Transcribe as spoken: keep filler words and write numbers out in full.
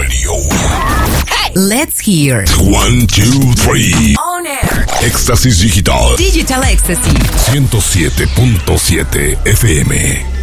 Radio. Hey, let's hear. One, two, three. On air. Éxtasis Digital. Digital Ecstasy. ciento siete punto siete F M.